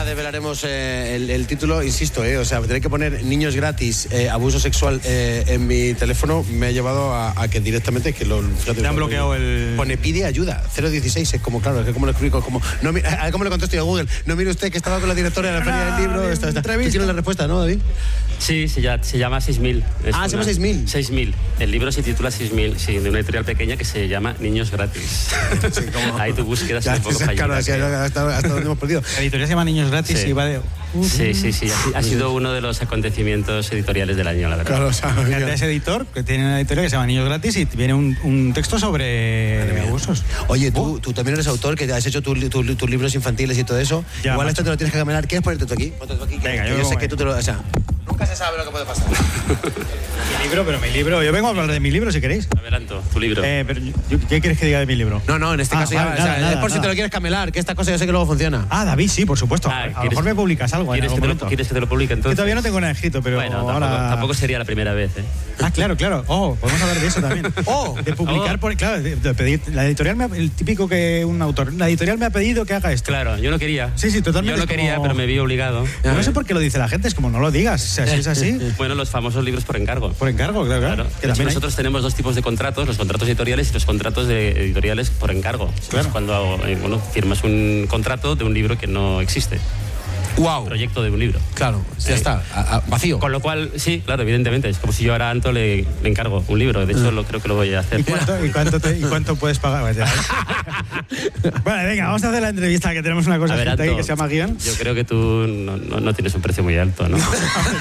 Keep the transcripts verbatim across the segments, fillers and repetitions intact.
develaremos eh, el, el título, insisto, eh, o sea, tener que poner niños gratis, eh, abuso sexual eh, en mi teléfono me ha llevado a, a que directamente que lo... Fíjate, te han bloqueado el... Pone pide ayuda, cero dieciséis, es como, claro, es que como lo explico, como... No, a, ¿cómo le contesto yo a Google? No, mire usted que estaba con la directora de la Feria del Libro, esta, esta. ¿Tú tienes la respuesta, no, David? Sí, se llama, se llama seis mil. Ah, se llama seis mil. seis mil. El libro se titula seis mil, sí, de una editorial pequeña que se llama Niños Gratis. Sí, como... Ahí tu búsqueda se un poco fallida. Claro, así, hasta, hasta donde hemos perdido. La editorial se llama Niños Gratis sí. y va de... Uh, sí, sí, sí. Ha, ha sido uno de los acontecimientos editoriales del año, la verdad. Claro, o sea, fíjate, ese editor que tiene una editorial que se llama Niños Gratis y viene un, un texto sobre abusos. Oye, tú, uh. tú también eres autor, que has hecho tus tu, tu, tu libros infantiles y todo eso. Ya, Igual macho. Esto te lo tienes que camelar. ¿Quieres ponerte tú aquí? Ponte tú aquí. Que, Venga, que yo, yo sé que tú te lo... O sea, nunca se sabe lo que puede pasar. Mi libro, pero mi libro... Yo vengo a hablar de mi libro, si queréis. Adelanto, tu libro. Eh, pero, ¿qué quieres que diga de mi libro? No, no, en este ah, caso vale, ya... Nada, o sea, nada, es por nada. Si te lo quieres camelar, que esta cosa yo sé que luego funciona. Ah, David, sí, por supuesto. Ah, a lo mejor me publicas algo en algún que momento. Lo, ¿Quieres que te lo publique entonces? Que todavía no tengo nada escrito, pero bueno, ahora... tampoco, tampoco sería la primera vez, ¿eh? Ah, claro, claro. Oh, podemos hablar de eso también. Oh, de publicar oh. por... Claro, de, de pedir... La editorial me ha, el típico que un autor... La editorial me ha pedido que haga esto. Claro, yo no quería. Sí, sí, totalmente. Yo no quería, como... pero me vi obligado. No, no sé por qué lo dice la gente, es como no lo digas. O sea, si es así... Bueno, los famosos libros por encargo. Por encargo, claro, claro. claro. Que también nosotros hay... tenemos dos tipos de contratos, los contratos editoriales y los contratos de editoriales por encargo. Claro. Es cuando eh, bueno, firmas un contrato de un libro que no existe. Wow. Un proyecto de un libro. Claro, ya eh, está, a, a, vacío. Con lo cual, sí, claro, evidentemente. Es como si yo ahora a Anto le, le encargo un libro. De hecho, lo, creo que lo voy a hacer. ¿Y cuánto, ¿y cuánto, te, ¿y cuánto puedes pagar? Bueno, venga, vamos a hacer la entrevista, que tenemos una cosa ver, Anto, aquí que se llama guión. Yo creo que tú no, no, no tienes un precio muy alto, ¿no?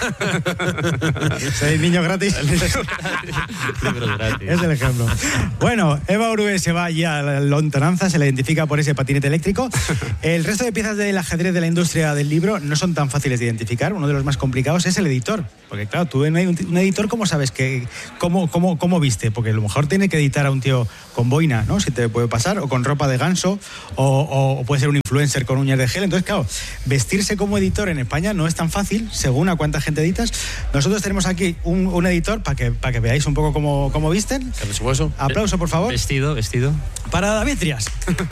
Soy niño gratis. Libros gratis. Es el ejemplo. Bueno, Eva Orue se va ya a la lontananza, se la identifica por ese patinete eléctrico. El resto de piezas del ajedrez de la industria del libro no son tan fáciles de identificar. Uno de los más complicados es el editor. Porque claro, tú en un editor, ¿cómo sabes que cómo, cómo, cómo viste? Porque a lo mejor tiene que editar a un tío con boina, ¿no? Si te puede pasar, o con ropa de ganso, o, o, o puede ser un influencer con uñas de gel. Entonces, claro, vestirse como editor en España no es tan fácil, según a cuánta gente editas. Nosotros tenemos aquí un, un editor para que, para que veáis un poco cómo, cómo visten. Aplauso, por favor. Vestido, vestido. Para David Trías.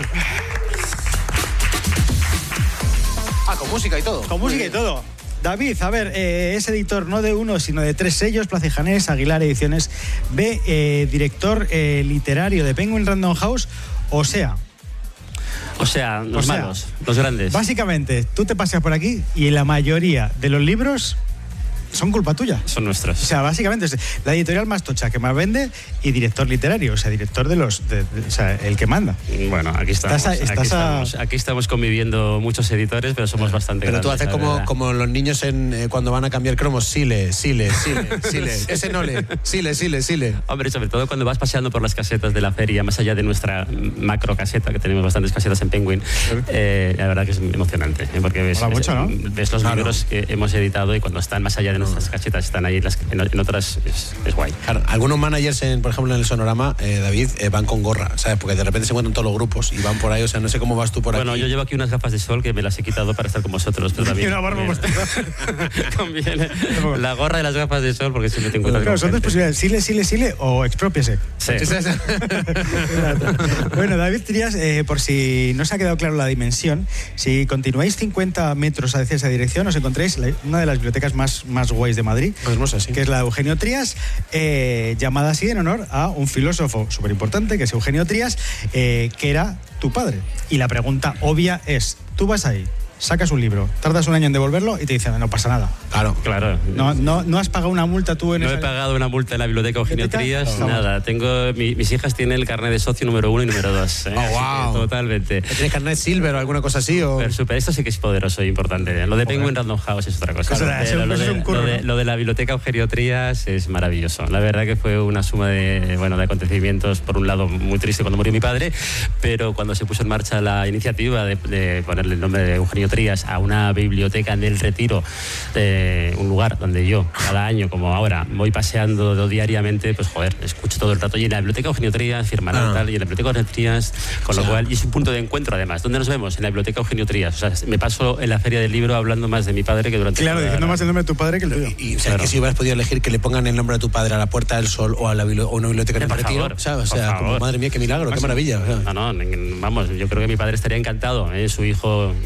Ah, con música y todo. Con música y todo. David, a ver, eh, es editor no de uno, sino de tres sellos, Plaza y Janés, Aguilar Ediciones B, eh, director eh, literario de Penguin Random House, o sea... O sea, los o sea, malos, los grandes. Básicamente, tú te paseas por aquí y la mayoría de los libros... son culpa tuya. Son nuestros. O sea, básicamente es la editorial más tocha que más vende y director literario, o sea, director de los... De, de, o sea, el que manda. Bueno, aquí estamos. Estás a, estás aquí, a... estamos aquí estamos conviviendo muchos editores, pero somos bastante Pero grandes. tú haces como, como los niños en, eh, cuando van a cambiar cromos. Sile, sile, sile, sile. Ese no le. Sile, sile, sile. Hombre, sobre todo cuando vas paseando por las casetas de la feria, más allá de nuestra macro caseta, que tenemos bastantes casetas en Penguin, eh, la verdad que es emocionante, ¿eh? Porque ves, ves, mucho, ¿no? ves los claro. libros que hemos editado y cuando están más allá de nuestras casetas, están ahí las, en, en otras, es, es guay. Claro, algunos managers, en, por ejemplo, en el Sonorama, eh, David, eh, van con gorra, ¿sabes? Porque de repente se encuentran todos los grupos y van por ahí, o sea, no sé cómo vas tú por bueno, aquí. Bueno, yo llevo aquí unas gafas de sol que me las he quitado para estar con vosotros, pero también... Y una barba conviene la gorra y las gafas de sol porque siempre te encuentras claro, con son dos posibilidades, sile, sile, sile o expropiese. Sí. Bueno, David Trías, eh, por si no se ha quedado claro la dimensión, si continuáis cincuenta metros hacia esa dirección, os encontréis la, una de las bibliotecas más, más guays de Madrid, hermosa, sí. Que es la de Eugenio Trías, eh, llamada así en honor a un filósofo súper importante, que es Eugenio Trías, eh, que era tu padre. Y la pregunta obvia es, tú vas ahí, sacas un libro, tardas un año en devolverlo y te dicen, no pasa nada. Claro, claro. No, no, no has pagado una multa tú en No esa... he pagado una multa en la biblioteca Eugenio Trías, no. nada. Tengo, mi, mis hijas tienen el carnet de socio número uno y número dos. ¿eh? Oh, wow. Totalmente. ¿Tienes carnet silver o alguna cosa así? O... Pero super, esto sí que es poderoso e importante. Lo de Penguin Random House es otra cosa. Claro, Pero eso, lo, eso de, es un curro, lo, de, ¿no? lo de la biblioteca Eugenio Trías es maravilloso. La verdad que fue una suma de, bueno, de acontecimientos, por un lado muy triste cuando murió mi padre, pero cuando se puso en marcha la iniciativa de, de ponerle el nombre de Eugenio Trías a una biblioteca del Retiro, eh, un lugar donde yo cada año, como ahora, voy paseando diariamente, pues joder, escucho todo el rato. Y en la biblioteca Eugenio Trías firmará ah. tal, y en la biblioteca Eugenio Trías, con o sea, lo cual, y es un punto de encuentro además. ¿Dónde nos vemos? En la biblioteca Eugenio Trías. O sea, me paso en la feria del libro hablando más de mi padre que durante... Claro, diciendo la... más el nombre de tu padre que el tuyo. Y, y o sea, claro. que si hubieras podido elegir que le pongan el nombre de tu padre a la Puerta del Sol o a, la, o una biblioteca en el Retiro, favor, o sea, o sea como, madre mía, qué milagro, qué maravilla. O sea. No, no, vamos, yo creo que mi padre estaría encantado, ¿eh? Su hijo, eh,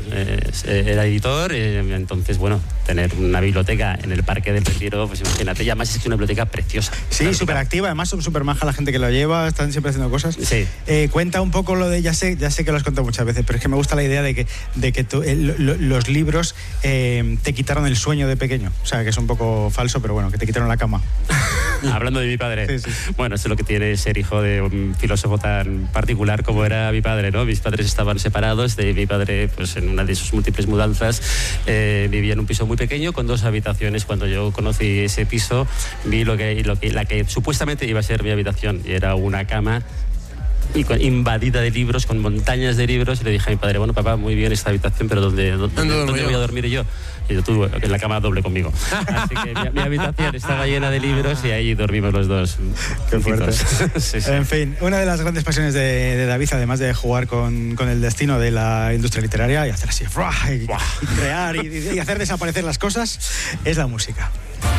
es, era editor, eh, entonces, bueno, tener una biblioteca en el Parque del Retiro, pues imagínate, y además es que una biblioteca preciosa. Sí, súper activa, además son súper maja la gente que lo lleva, están siempre haciendo cosas. Sí. Eh, cuenta un poco lo de, ya sé, ya sé que lo has contado muchas veces, pero es que me gusta la idea de que, de que tú, el, lo, los libros eh, te quitaron el sueño de pequeño. O sea, que es un poco falso, pero bueno, que te quitaron la cama. Hablando de mi padre. Sí, sí. Bueno, eso es lo que tiene ser hijo de un filósofo tan particular como era mi padre, ¿no? Mis padres estaban separados, de mi padre, pues en una de sus múltiples mudanzas, eh, vivía en un piso muy pequeño con dos habitaciones. Cuando yo conocí ese piso, vi lo que, lo que, la que supuestamente iba a ser mi habitación, y era una cama y con, invadida de libros, con montañas de libros, y le dije a mi padre, bueno, papá, muy bien esta habitación, pero ¿dónde, dónde, ¿dónde, ¿dónde voy a dormir yo? Y yo, tú, en la cama doble conmigo. Así que mi, mi habitación estaba llena de libros y ahí dormimos los dos. Qué fuerte. Sí, sí. En fin, una de las grandes pasiones de, de David, además de jugar con, con el destino de la industria literaria y hacer así, y, y crear y, y hacer desaparecer las cosas, es la música.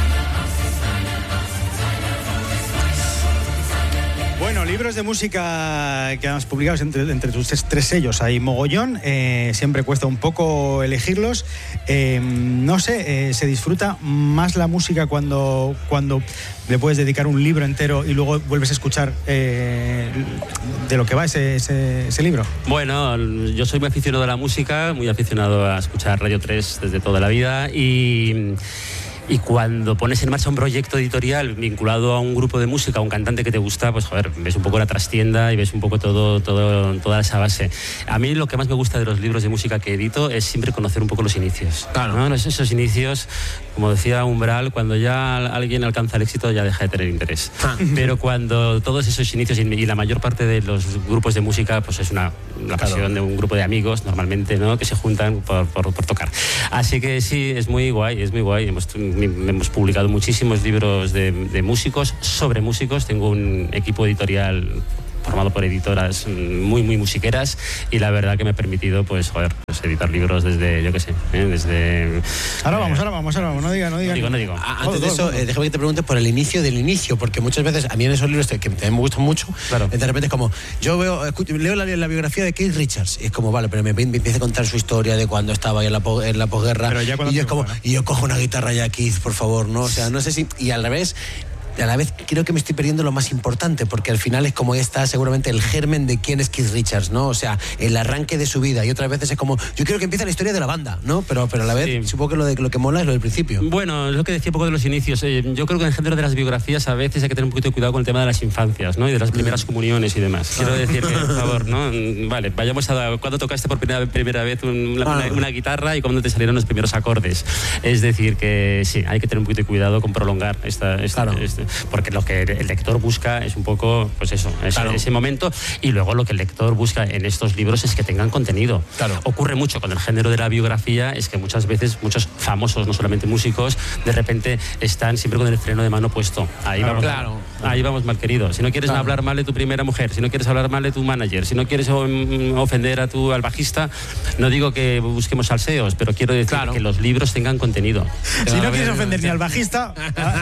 Bueno, libros de música que has publicado entre, entre tus tres, tres sellos hay mogollón, eh, siempre cuesta un poco elegirlos. Eh, no sé, eh, ¿se disfruta más la música cuando, cuando le puedes dedicar un libro entero y luego vuelves a escuchar eh, de lo que va ese, ese, ese libro? Bueno, yo soy muy aficionado a la música, muy aficionado a escuchar Radio tres desde toda la vida, y... Y cuando pones en marcha un proyecto editorial vinculado a un grupo de música, a un cantante que te gusta, pues joder, ves un poco la trastienda y ves un poco todo, todo, toda esa base. A mí lo que más me gusta de los libros de música que edito es siempre conocer un poco los inicios. Claro. ¿No? Esos inicios, como decía Umbral, cuando ya alguien alcanza el éxito ya deja de tener interés. Ah. Pero cuando todos esos inicios y la mayor parte de los grupos de música, pues es una, una claro. pasión de un grupo de amigos, normalmente, ¿no? Que se juntan por, por, por tocar. Así que sí, es muy guay, es muy guay. Hemos, hemos publicado muchísimos libros de, de músicos, sobre músicos. Tengo un equipo editorial formado por editoras muy, muy musiqueras, y la verdad que me ha permitido, pues, joder, pues, editar libros desde, yo qué sé, ¿eh? desde... Ahora vamos, ahora vamos, ahora vamos, no diga, no diga. No digo, no digo. Antes oh, de eso, oh, oh. Eh, déjame que te pregunte por el inicio del inicio, porque muchas veces, a mí en esos libros que también me gustan mucho, claro. de repente es como, yo veo, escucho, leo la, la biografía de Keith Richards, y es como, vale, pero me, me empieza a contar su historia de cuando estaba ahí en la, en la posguerra, y yo es como, ¿no? Y yo cojo una guitarra ya, Keith, por favor, ¿no? O sea, no sé si... Y al revés... Y a la vez creo que me estoy perdiendo lo más importante, porque al final es como está seguramente el germen de quién es Keith Richards, ¿no? O sea, el arranque de su vida, y otras veces es como, yo quiero que empiece la historia de la banda, ¿no? Pero, pero a la vez sí. Supongo que lo, de, lo que mola es lo del principio. Bueno, es lo que decía un poco de los inicios. Eh, yo creo que en el género de las biografías a veces hay que tener un poquito de cuidado con el tema de las infancias, ¿no? Y de las primeras comuniones y demás. Quiero decir que, por favor, ¿no? Vale, vayamos a... ¿Cuándo tocaste por primera, primera vez un, una, ah. una, una guitarra y cuándo te salieron los primeros acordes? Es decir, que sí, hay que tener un poquito de cuidado con prolongar esta... esta, claro. este, porque lo que el lector busca es un poco, pues eso, ese, claro. ese momento, y luego lo que el lector busca en estos libros es que tengan contenido. Claro. Ocurre mucho con el género de la biografía, es que muchas veces muchos famosos, no solamente músicos, de repente están siempre con el freno de mano puesto. Ahí claro, vamos, claro. Ahí vamos mal, querido. Si no quieres claro. hablar mal de tu primera mujer, si no quieres hablar mal de tu manager, si no quieres ofender a tu al bajista, no digo que busquemos salseos, pero quiero decir claro. que los libros tengan contenido. Si no quieres ofender ni al bajista,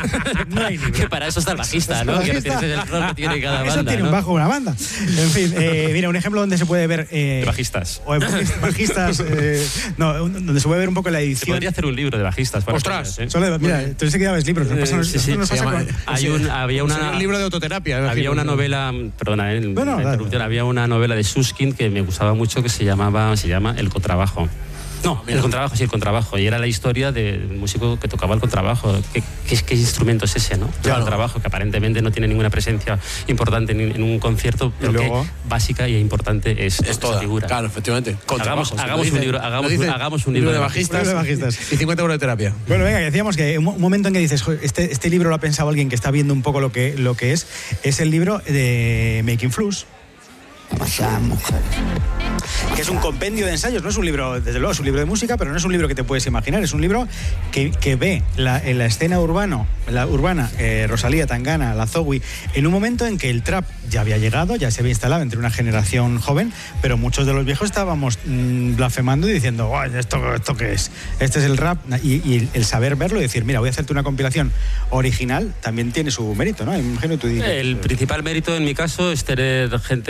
no hay libro. Que para eso está el bajista, ¿no? Que es el rol que tiene cada banda. Eso tiene un bajo, una banda. En fin, eh, mira, un ejemplo donde se puede ver... Eh, de bajistas. O bajistas, bajistas eh, no, donde se puede ver un poco la edición. Se podría hacer un libro de bajistas. ¡Ostras! Cosas, ¿eh? Solo, mira, tú enseguida que dabas libros. No pasa, no, sí, sí, nos pasa llama, con, hay un, había una, un libro de autoterapia. Había una novela, perdona, eh, bueno, la interrupción, había una novela de Susskind que me gustaba mucho, que se llamaba, se llama El Contrabajo. No, el contrabajo, sí, el contrabajo. Y era la historia del músico que tocaba el contrabajo. ¿Qué, qué, qué instrumento es ese, no? Claro. El contrabajo, que aparentemente no tiene ninguna presencia importante en, en un concierto, pero luego, que básica y importante es, es toda figura. Claro, efectivamente. Hagamos, hagamos, un libro, hagamos, un, hagamos un libro de bajistas, de bajistas. Y cincuenta euros de terapia. Bueno, venga, decíamos que un momento en que dices, este, este libro lo ha pensado alguien que está viendo un poco lo que, lo que es, es el libro de Making Flus. Que es un compendio de ensayos, no es un libro, desde luego es un libro de música, pero no es un libro que te puedes imaginar, es un libro que, que ve la, en la escena urbano, la urbana, eh, Rosalía, Tangana, La Zowie, en un momento en que el trap ya había llegado, ya se había instalado entre una generación joven, pero muchos de los viejos estábamos mmm, blasfemando y diciendo, oh, ¿esto, ¿esto qué es? Este es el rap, y, y el saber verlo y decir, mira, voy a hacerte una compilación original, también tiene su mérito, ¿no? Imagino tú dices, el principal mérito en mi caso es tener gente que sabe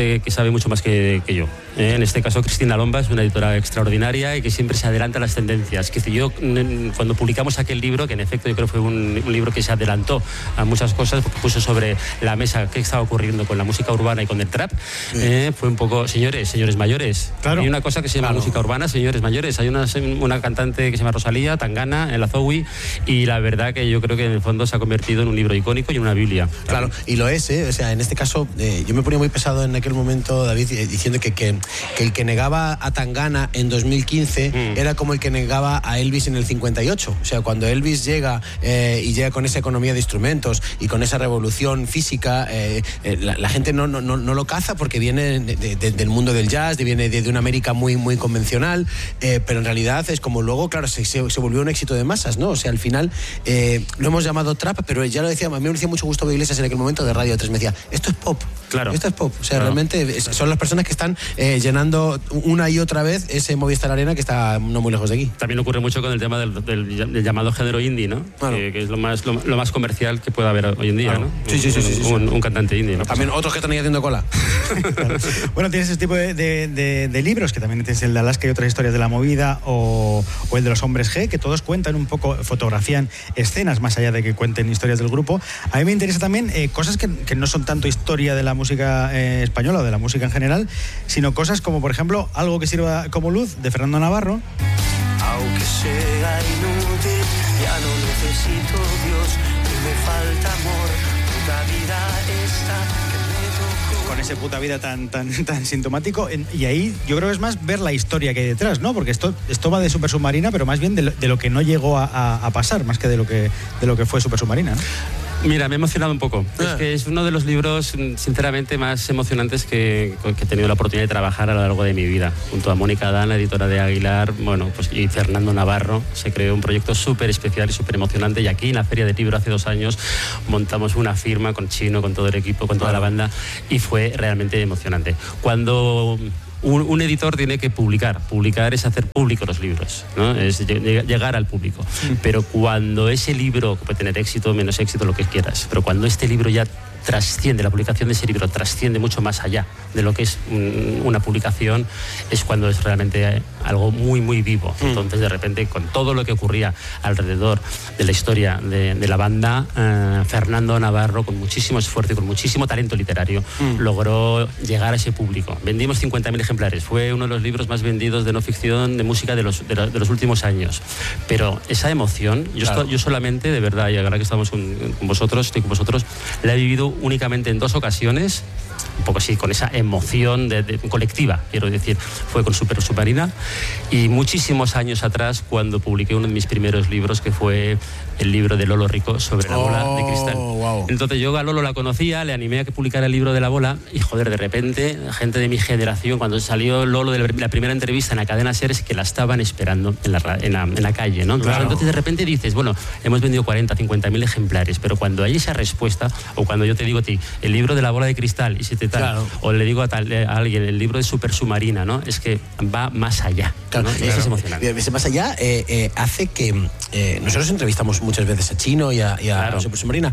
sabe mucho más que, que yo. ¿eh? En este caso, Cristina Lomba es una editora extraordinaria y que siempre se adelanta a las tendencias. Que yo, cuando publicamos aquel libro, que en efecto yo creo que fue un, un libro que se adelantó a muchas cosas, porque puso sobre la mesa qué estaba ocurriendo con la música urbana y con el trap, sí. ¿eh? Fue un poco, señores, señores mayores. Claro. Hay una cosa que se llama claro. música urbana, señores mayores. Hay una, una cantante que se llama Rosalía, Tangana, en la Zowie, y la verdad que yo creo que en el fondo se ha convertido en un libro icónico y en una biblia. Claro, y lo es, ¿eh? O sea, en este caso, eh, yo me ponía muy pesado en aquel momento, David, eh, diciendo que, que, que el que negaba a Tangana en dos mil quince mm. era como el que negaba a Elvis en el cincuenta y ocho. O sea, cuando Elvis llega eh, y llega con esa economía de instrumentos y con esa revolución física, eh, eh, la, la gente no, no, no, no lo caza porque viene de, de, de, del mundo del jazz, de, viene de, de una América muy, muy convencional, eh, pero en realidad es como luego, claro, se, se, se volvió un éxito de masas, ¿no? O sea, al final eh, lo hemos llamado trap, pero ya lo decía, a mí me decía mucho Gustavo Iglesias en aquel momento de Radio tres, me decía, esto es pop. Claro. Esto es pop. O sea, claro. realmente son las personas que están eh, llenando una y otra vez ese Movistar Arena que está no muy lejos de aquí. También ocurre mucho con el tema del, del, del llamado género indie, ¿no? Claro. Que, que es lo más, lo, lo más comercial que puede haber hoy en día, claro. ¿no? Sí, sí, sí. sí, sí, sí. Un, un cantante indie, ¿no? También otros que están ahí haciendo cola. Claro. Bueno, tienes ese tipo de, de, de, de libros, que también tienes el de Alaska y otras historias de la movida, o, o el de los hombres G, que todos cuentan un poco, fotografían escenas más allá de que cuenten historias del grupo. A mí me interesa también eh, cosas que, que no son tanto historia de la música eh, española o de la música en general, sino cosas como, por ejemplo, Algo que sirva como luz, de Fernando Navarro. Aunque sea inútil, ya no necesito Dios, y me falta amor, puta vida esta que me tocó. Con ese puta vida tan, tan, tan sintomático, y ahí yo creo que es más ver la historia que hay detrás, ¿no? Porque esto, esto va de Super Submarina, pero más bien de lo, de lo que no llegó a, a, a pasar, más que de lo que, de lo que fue Super Submarina, ¿no? Mira, me he emocionado un poco. Ah. Es que es uno de los libros, sinceramente, más emocionantes que, que he tenido la oportunidad de trabajar a lo largo de mi vida. Junto a Mónica Dan, editora de Aguilar, bueno, pues, y Fernando Navarro, se creó un proyecto súper especial y súper emocionante. Y aquí en la Feria de Libro hace dos años montamos una firma con Chino, con todo el equipo, con toda la banda, y fue realmente emocionante. Cuando Un, un editor tiene que publicar. Publicar es hacer público los libros, ¿no? Es llegar al público. Sí. Pero cuando ese libro puede tener éxito, menos éxito, lo que quieras, pero cuando este libro ya trasciende, la publicación de ese libro trasciende mucho más allá de lo que es un, una publicación, es cuando es realmente algo muy, muy vivo. Mm. Entonces, de repente, con todo lo que ocurría alrededor de la historia de, de la banda, eh, Fernando Navarro, con muchísimo esfuerzo y con muchísimo talento literario, mm. logró llegar a ese público. Vendimos cincuenta mil ejemplares. Fue uno de los libros más vendidos de no ficción, de música de los, de, la, de los últimos años. Pero esa emoción, yo, claro. estoy, yo solamente, de verdad, y ahora que estamos con, con vosotros, estoy con vosotros, la he vivido únicamente en dos ocasiones, un poco así, con esa emoción de, de, colectiva, quiero decir. Fue con Super Submarina, y muchísimos años atrás, cuando publiqué uno de mis primeros libros, que fue el libro de Lolo Rico sobre la oh, bola de cristal. Wow. Entonces yo a Lolo la conocía, le animé a que publicara el libro de la bola, y joder, de repente, gente de mi generación, cuando salió Lolo de la primera entrevista en la cadena SER, es que la estaban esperando en la, en la, en la calle, ¿no? Entonces, claro. entonces de repente dices, bueno, hemos vendido cuarenta, cincuenta mil ejemplares, pero cuando hay esa respuesta, o cuando yo te digo a ti, el libro de la bola de cristal, y si te tal, claro. o le digo a, tal, a alguien, el libro de Super Submarina, ¿no? Es que va más allá, claro, ¿no? Claro. Eso es emocionante. Ese más allá eh, eh, hace que eh, nosotros entrevistamos muchas veces a Chino y a, y a claro. Super Submarina.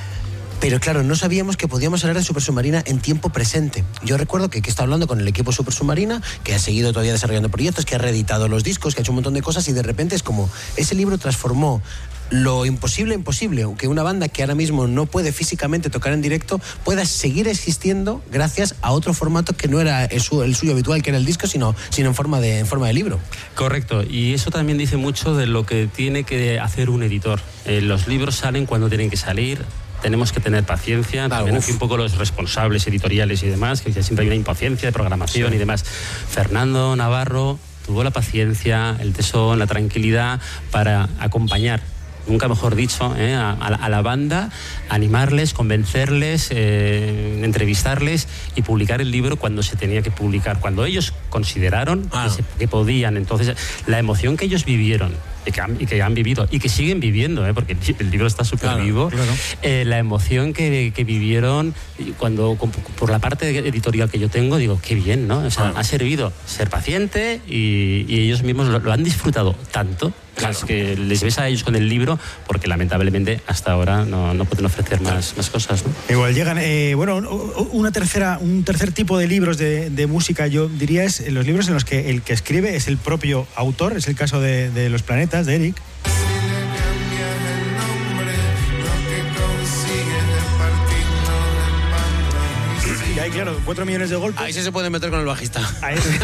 Pero claro, no sabíamos que podíamos hablar de Super Submarina en tiempo presente. Yo recuerdo que, que está hablando con el equipo Super Submarina, que ha seguido todavía desarrollando proyectos, que ha reeditado los discos, que ha hecho un montón de cosas, y de repente es como ese libro transformó lo imposible imposible, que una banda que ahora mismo no puede físicamente tocar en directo pueda seguir existiendo gracias a otro formato que no era el, su, el suyo habitual, que era el disco, sino, sino en, forma de, en forma de libro. Correcto, y eso también dice mucho de lo que tiene que hacer un editor. Eh, los libros salen cuando tienen que salir. Tenemos que tener paciencia, también aquí un poco los responsables editoriales y demás, que siempre hay una impaciencia de programación sí. y demás. Fernando Navarro tuvo la paciencia, el tesón, la tranquilidad para acompañar, nunca mejor dicho, ¿eh? a, a la banda, animarles, convencerles, eh, entrevistarles y publicar el libro cuando se tenía que publicar, cuando ellos consideraron ah. que, se, que podían. Entonces, la emoción que ellos vivieron y que han, y que han vivido y que siguen viviendo, ¿eh? porque el libro está súper claro, vivo, claro. Eh, la emoción que, que vivieron cuando, por la parte editorial que yo tengo, digo, qué bien, ¿no? O sea, ah. ha servido ser paciente y, y ellos mismos lo, lo han disfrutado tanto Claro. Es que les ves a ellos con el libro porque lamentablemente hasta ahora no, no pueden ofrecer más, más cosas, ¿no? Igual llegan, eh, bueno, una tercera, un tercer tipo de libros de, de música, yo diría, es los libros en los que el que escribe es el propio autor, es el caso de, de Los Planetas, de Eric. Y ahí, claro, cuatro millones de golpes. Ahí sí se puede meter con el bajista. Ahí sí.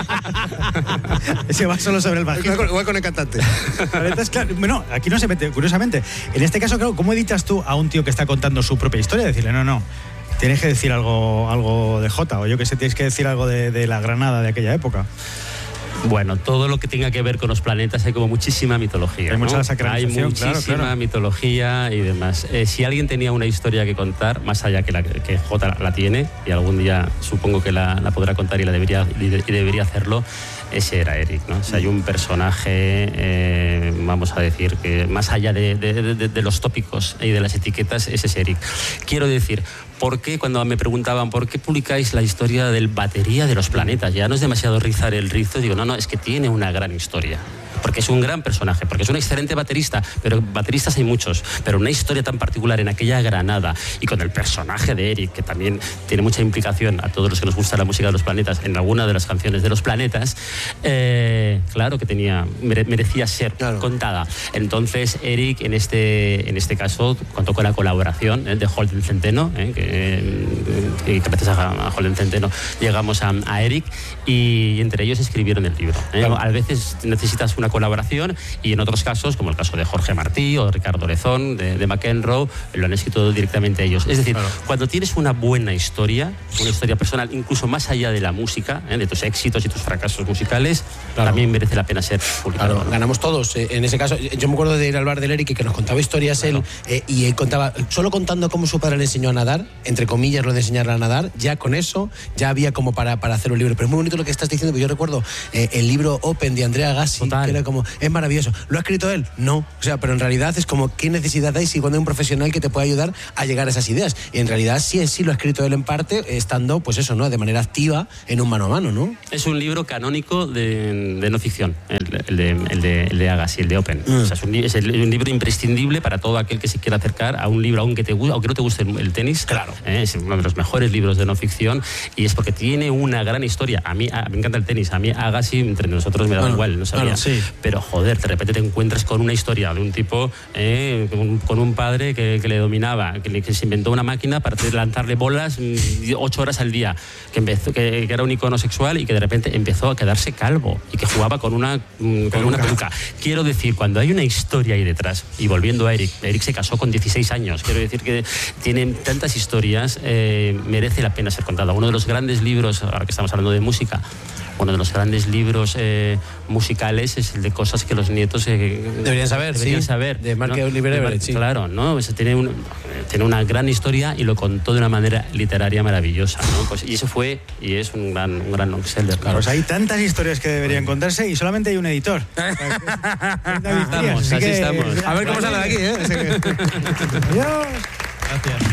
Ese va solo sobre el bajista. Igual con, igual con el cantante. Entonces, claro, bueno, aquí no se mete, curiosamente. En este caso, claro, ¿cómo editas tú a un tío que está contando su propia historia? Decirle, no, no, tienes que decir algo, algo de Jota, o yo que sé, tienes que decir algo de, de la Granada de aquella época. Bueno, todo lo que tenga que ver con los planetas hay como muchísima mitología. Hay ¿no? mucha sacralización, hay muchísima claro, claro. mitología y demás. Eh, si alguien tenía una historia que contar, más allá que, la, que Jota la, la tiene, y algún día supongo que la, la podrá contar y, la debería, y, de, y debería hacerlo, ese era Eric, ¿no? O sea, hay un personaje, eh, vamos a decir, que más allá de, de, de, de los tópicos y de las etiquetas, ese es Eric. Quiero decir, ¿por qué cuando me preguntaban por qué publicáis la historia del batería de Los Planetas? Ya no es demasiado rizar el rizo, digo, no, no, es que tiene una gran historia. Porque es un gran personaje, porque es un excelente baterista, pero bateristas hay muchos, pero una historia tan particular en aquella Granada y con el personaje de Eric, que también tiene mucha implicación a todos los que nos gusta la música de Los Planetas, en alguna de las canciones de Los Planetas, eh, claro que tenía, merecía ser claro. contada. Entonces Eric, en este, en este caso, contó con la colaboración eh, de Holden Centeno, eh, que, que, que gracias a, a Holden Centeno llegamos a, a Eric, y entre ellos escribieron el libro. Eh. Claro. A veces necesitas una colaboración y en otros casos, como el caso de Jorge Martí o de Ricardo Lezón, de, de McEnroe, lo han escrito directamente ellos. Es decir, claro. cuando tienes una buena historia, una historia personal, incluso más allá de la música, ¿eh? de tus éxitos y tus fracasos musicales, claro. también merece la pena ser publicado. Claro, ganamos todos. Eh, en ese caso, yo me acuerdo de ir al bar del Eric y que nos contaba historias claro. él, eh, y él contaba, solo contando cómo su padre le enseñó a nadar, entre comillas lo de enseñarle a nadar, ya con eso, ya había como para, para hacer un libro. Pero es muy bonito lo que estás diciendo, porque yo recuerdo eh, el libro Open de Andrea Gassi, Total. que era como, es maravilloso. ¿Lo ha escrito él? No. O sea, pero en realidad es como, ¿qué necesidad hay si cuando hay un profesional que te puede ayudar a llegar a esas ideas? Y en realidad sí, sí lo ha escrito él en parte, estando, pues eso, ¿no? De manera activa en un mano a mano, ¿no? Es un libro canónico de, de no ficción, el, el, de, el, de, el de Agassi, el de Open. Mm. O sea, es, un, es el, un libro imprescindible para todo aquel que se quiera acercar a un libro, aunque, te, aunque no te guste el, el tenis. Claro. Eh, es uno de los mejores libros de no ficción y es porque tiene una gran historia. A mí a, me encanta el tenis, a mí Agassi, entre nosotros me da bueno, igual, no sabía. Bueno, sí. Pero joder, de repente te encuentras con una historia de un tipo, eh, con, con un padre que, que le dominaba, que, le, que se inventó una máquina para lanzarle bolas ocho horas al día, que, empezó, que, que era un icono sexual y que de repente empezó a quedarse calvo y que jugaba con una, con una peluca. Quiero decir, cuando hay una historia ahí detrás, y volviendo a Eric, Eric se casó con dieciséis años, quiero decir que tiene tantas historias, eh, merece la pena ser contada. Uno de los grandes libros, ahora que estamos hablando de música, uno de los grandes libros eh, musicales es el de cosas que los nietos eh, deberían saber, deberían sí, saber, de Mark ¿no? Oliver Everett, sí. Claro, ¿no? O sea, tiene, un, tiene una gran historia y lo contó de una manera literaria maravillosa, ¿no? Pues, y eso fue y es un gran, un gran long-seller. Claro. Pues hay tantas historias que deberían contarse y solamente hay un editor. Estamos, así, así que, estamos. A ver cómo sale de aquí, ¿eh? Adiós. Gracias.